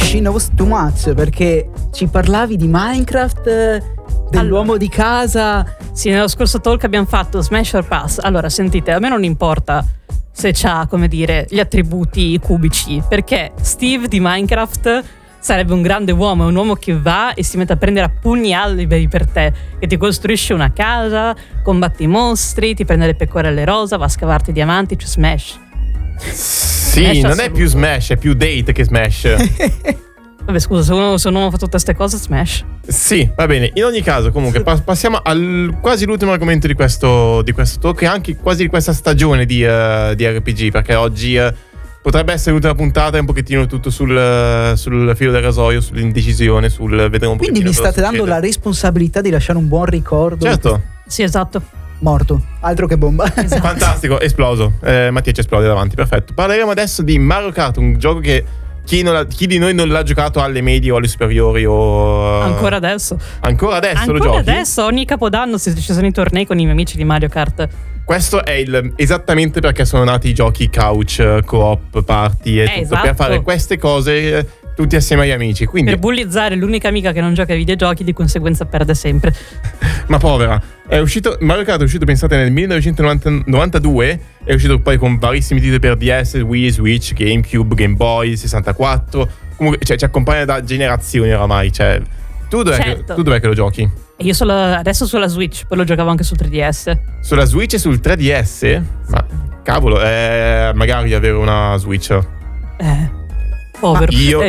she knows too much, perché ci parlavi di Minecraft, dell'uomo di casa. Sì, nello scorso talk abbiamo fatto Smash or Pass. Allora, sentite, a me non importa se c'ha, come dire, gli attributi cubici, perché Steve di Minecraft sarebbe un grande uomo, è un uomo che va e si mette a prendere a pugni alberi per te, che ti costruisce una casa, combatti i mostri, ti prende le pecorelle rosa, va a scavarti i diamanti, c'è Smash. Sì, Smash non è più Smash, è più Date che Smash. Vabbè, scusa, se un uomo fa tutte queste cose, Smash. Sì, va bene. In ogni caso, comunque, passiamo al quasi l'ultimo argomento di questo talk e anche quasi di questa stagione di RPG, perché oggi potrebbe essere l'ultima puntata, è un pochettino tutto sul filo del rasoio, sull'indecisione, sul vedere un po'. Quindi mi state dando la responsabilità di lasciare un buon ricordo. Certo. Sì, esatto. Morto, altro che bomba. Esatto. Fantastico, esploso. Mattia ci esplode davanti, perfetto. Parleremo adesso di Mario Kart, un gioco che chi di noi non l'ha giocato alle medie o alle superiori o Ancora adesso lo giochi? Adesso, ogni capodanno ci sono i tornei con i miei amici di Mario Kart. Questo è esattamente perché sono nati i giochi couch, co-op, party e tutto, esatto. per fare queste cose tutti assieme agli amici. Quindi, per bullizzare l'unica amica che non gioca ai videogiochi, di conseguenza perde sempre. ma povera, Mario Kart è uscito, pensate, nel 1992, è uscito poi con varissimi titoli per DS, Wii, Switch, GameCube, Game Boy, 64. Comunque, cioè, ci accompagna da generazioni oramai. Cioè, tu dov'è che lo giochi? E io adesso sulla Switch, poi lo giocavo anche sul 3DS. Sulla Switch e sul 3DS? Ma cavolo, magari avere una Switch. Povero. Io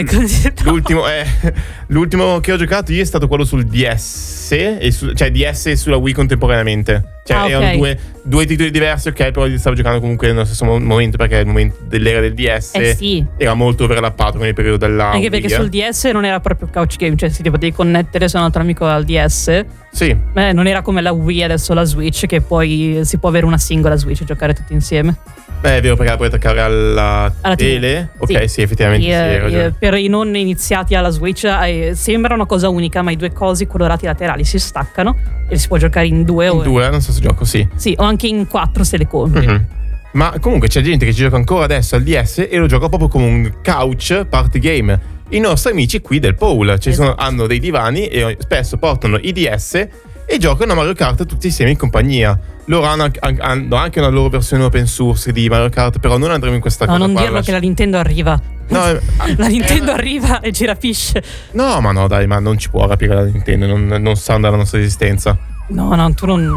l'ultimo che ho giocato io è stato quello sul DS, cioè DS e sulla Wii contemporaneamente. Cioè erano due titoli diversi, ok, però li stavo giocando comunque nello stesso momento, perché il momento dell'era del DS sì, era molto overlappato con il periodo della anche Wii. Perché sul DS non era proprio couch game, cioè si ti potevi connettere se un altro amico al DS. Sì. Non era come la Wii adesso la Switch, che poi si può avere una singola Switch e giocare tutti insieme. È vero, perché la puoi attaccare alla TV. tele. Ok, sì, effettivamente sì, hai ragione. Per i non iniziati alla Switch sembra una cosa unica, ma i due cosi colorati laterali si staccano e si può giocare in due. Non so se gioco, sì. Sì, o anche in 4 se le compri. Mm-hmm. Ma comunque c'è gente che ci gioca ancora adesso al DS e lo gioca proprio come un couch party game. I nostri amici qui del Pool hanno dei divani e spesso portano i DS e giocano a Mario Kart tutti insieme in compagnia. Loro hanno anche una loro versione open source di Mario Kart, però non andremo in questa cosa. No, non dirlo che la Nintendo arriva. No, la Nintendo arriva e ci rapisce. No, ma no, dai, ma non ci può rapire la Nintendo, non sa della nostra esistenza. No, tu non...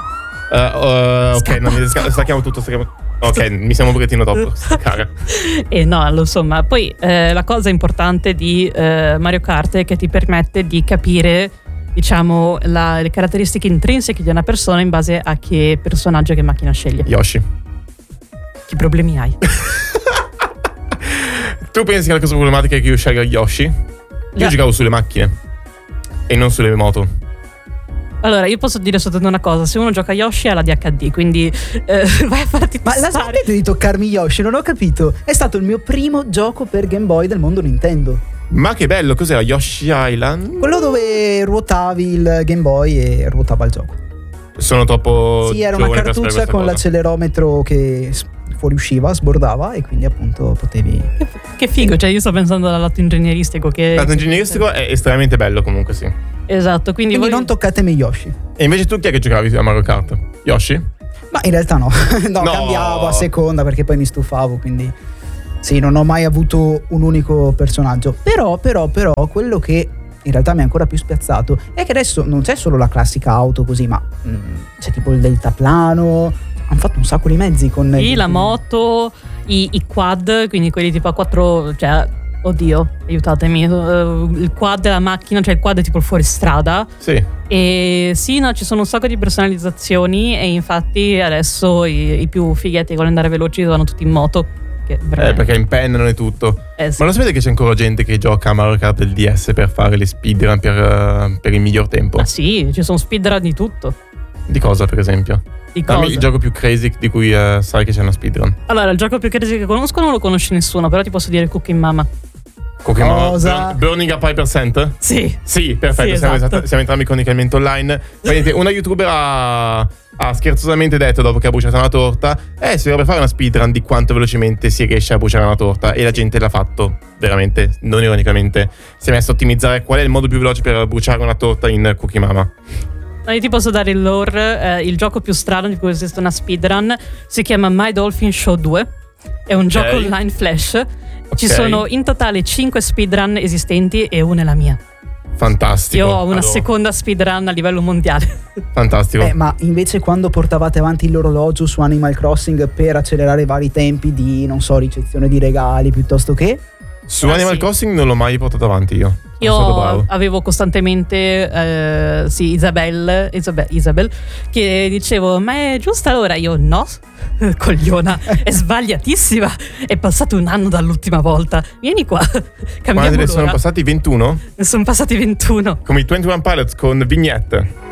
ok, stacchiamo tutto. Ok, mi sembra un pochettino troppo staccare. No, insomma, poi la cosa importante di Mario Kart è che ti permette di capire, diciamo, le caratteristiche intrinseche di una persona in base a che personaggio e che macchina sceglie. Yoshi. Che problemi hai? Tu pensi che la cosa problematica è che io scelga Yoshi? Io giocavo sulle macchine e non sulle moto. Allora, io posso dire soltanto una cosa: se uno gioca Yoshi ha la DHD, quindi vai a farti Ma la smettete di toccarmi Yoshi, non ho capito. È stato il mio primo gioco per Game Boy del mondo Nintendo. Ma che bello, cos'era? Yoshi Island? Quello dove ruotavi il Game Boy e ruotava il gioco. Sono troppo... Sì, era una cartuccia con l'accelerometro che fuoriusciva, sbordava, e quindi appunto potevi... Che figo, cioè io sto pensando al lato ingegneristico che... Il lato ingegneristico è estremamente bello comunque, sì. Esatto, quindi voi... non toccatemi Yoshi. E invece tu chi è che giocavi a Mario Kart? Yoshi? Ma in realtà no. No, cambiavo a seconda perché poi mi stufavo, quindi... Sì, non ho mai avuto un unico personaggio. Però, quello che in realtà mi ha ancora più spiazzato è che adesso non c'è solo la classica auto così, ma c'è tipo il deltaplano. Hanno fatto un sacco di mezzi con... Sì, la moto, i quad, quindi quelli tipo a 4... Cioè, oddio, aiutatemi. Il quad della macchina, cioè il quad è tipo il fuoristrada. Sì. E sì, no, ci sono un sacco di personalizzazioni e infatti adesso i più fighetti che vogliono andare veloci vanno tutti in moto. Perché impennano e tutto. Sì. Ma lo sapete che c'è ancora gente che gioca a Mario Kart del DS per fare le speedrun per il miglior tempo? Ah sì, ci sono speedrun di tutto. Di cosa, per esempio? Dammi il gioco più crazy di cui sai che c'è una speedrun. Allora, il gioco più crazy che conosco non lo conosce nessuno, però ti posso dire Cooking Mama. Cosa? Burning Up Hypercent? Sì. Sì, perfetto, Sì, siamo esatto. entrambi con i commenti online. Praticamente una youtuber ha scherzosamente detto, dopo che ha bruciato una torta, si dovrebbe fare una speedrun di quanto velocemente si riesce a bruciare una torta, e la gente l'ha fatto, veramente, non ironicamente. Si è messo a ottimizzare qual è il modo più veloce per bruciare una torta in Cookie Mama. Io ti posso dare il lore. Il gioco più strano di cui esiste una speedrun si chiama My Dolphin Show 2. È un gioco online flash. Ci sono in totale 5 speedrun esistenti e una è la mia. Fantastico. Io ho una seconda speedrun a livello mondiale. Fantastico. Ma invece quando portavate avanti l'orologio su Animal Crossing per accelerare i vari tempi di, non so, ricezione di regali piuttosto che... Su Animal Crossing non l'ho mai portato avanti io. Io avevo costantemente Isabel che dicevo: ma è giusta l'ora? Io no, cogliona, è sbagliatissima, è passato un anno dall'ultima volta, vieni qua, cambiamo l'ora. Sono passati 21? Ne sono passati 21. Come i 21 Pilots con vignette.